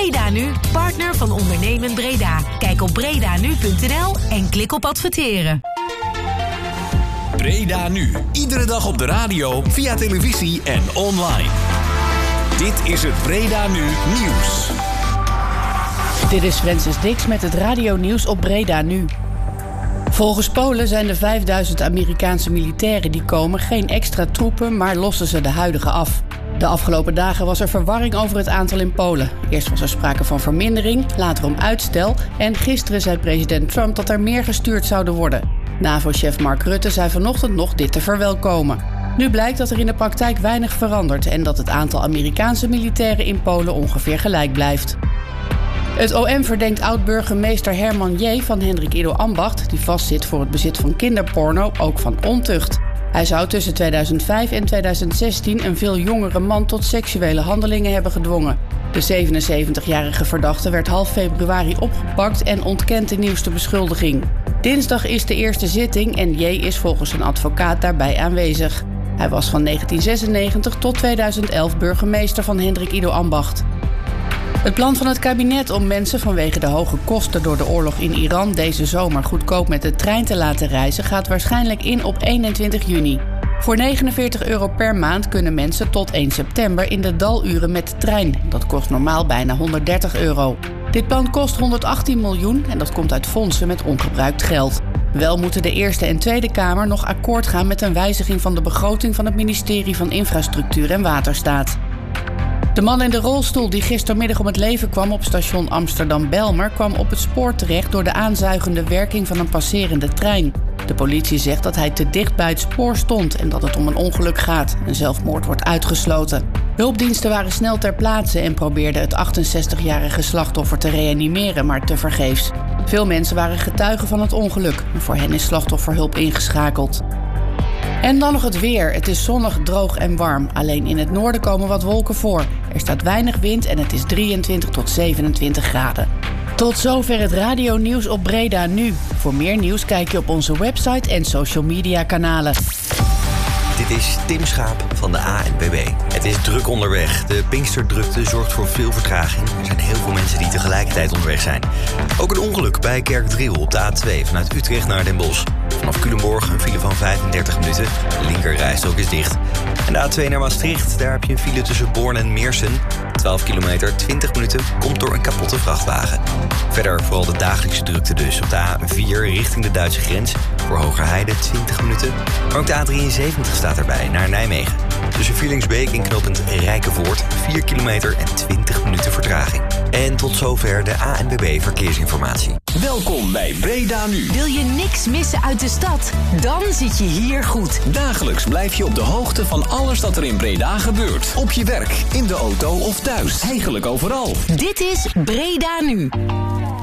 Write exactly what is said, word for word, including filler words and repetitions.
Breda Nu, partner van Ondernemend Breda. Kijk op bredanu punt n l en klik op adverteren. Breda Nu. Iedere dag op de radio, via televisie en online. Dit is het Breda Nu nieuws. Dit is Francis Dix met het radionieuws op Breda Nu. Volgens Polen zijn de vijfduizend Amerikaanse militairen die komen geen extra troepen, maar lossen ze de huidige af. De afgelopen dagen was er verwarring over het aantal in Polen. Eerst was er sprake van vermindering, later om uitstel en gisteren zei president Trump dat er meer gestuurd zouden worden. NAVO-chef Mark Rutte zei vanochtend nog dit te verwelkomen. Nu blijkt dat er in de praktijk weinig verandert en dat het aantal Amerikaanse militairen in Polen ongeveer gelijk blijft. Het O M verdenkt oud-burgemeester Herman J. van Hendrik Ido Ambacht, die vastzit voor het bezit van kinderporno, ook van ontucht. Hij zou tussen tweeduizend vijf en tweeduizend zestien een veel jongere man tot seksuele handelingen hebben gedwongen. De zevenenzeventigjarige verdachte werd half februari opgepakt en ontkent de nieuwste beschuldiging. Dinsdag is de eerste zitting en J. is volgens een advocaat daarbij aanwezig. Hij was van negentien zesennegentig tot tweeduizend elf burgemeester van Hendrik Ido Ambacht. Het plan van het kabinet om mensen vanwege de hoge kosten door de oorlog in Iran deze zomer goedkoop met de trein te laten reizen gaat waarschijnlijk in op eenentwintig juni. Voor negenenveertig euro per maand kunnen mensen tot één september in de daluren met de trein. Dat kost normaal bijna honderddertig euro. Dit plan kost honderdachttien miljoen en dat komt uit fondsen met ongebruikt geld. Wel moeten de Eerste en Tweede Kamer nog akkoord gaan met een wijziging van de begroting van het ministerie van Infrastructuur en Waterstaat. De man in de rolstoel die gistermiddag om het leven kwam op station Amsterdam-Belmer kwam op het spoor terecht door de aanzuigende werking van een passerende trein. De politie zegt dat hij te dicht bij het spoor stond en dat het om een ongeluk gaat. Een zelfmoord wordt uitgesloten. Hulpdiensten waren snel ter plaatse en probeerden het achtenzestigjarige slachtoffer te reanimeren, maar tevergeefs. Veel mensen waren getuigen van het ongeluk en voor hen is slachtofferhulp ingeschakeld. En dan nog het weer. Het is zonnig, droog en warm. Alleen in het noorden komen wat wolken voor. Er staat weinig wind en het is drieëntwintig tot zevenentwintig graden. Tot zover het radionieuws op Breda Nu. Voor meer nieuws kijk je op onze website en social media kanalen. Dit is Tim Schaap van de A N W B. Het is druk onderweg. De Pinksterdrukte zorgt voor veel vertraging. Er zijn heel veel mensen die tegelijkertijd onderweg zijn. Ook een ongeluk bij Kerkdriel op de A twee vanuit Utrecht naar Den Bosch. Vanaf Culemborg een file van vijfendertig minuten. De linkerrijstrook is dicht. En de A twee naar Maastricht, daar heb je een file tussen Born en Meersen. twaalf kilometer, twintig minuten, komt door een kapotte vrachtwagen. Verder vooral de dagelijkse drukte dus. Op de A vier richting de Duitse grens. Voor Hogerheide twintig minuten. Maar ook de A drieënzeventig staat erbij, naar Nijmegen. Tussen Vierlingsbeek en knooppunt Rijkenvoort vier kilometer en twintig minuten vertraging. En tot zover de A N W B Verkeersinformatie. Welkom bij Breda Nu. Wil je niks missen uit de stad? Dan zit je hier goed. Dagelijks blijf je op de hoogte van alles dat er in Breda gebeurt. Op je werk, in de auto of thuis. Eigenlijk overal. Dit is Breda Nu.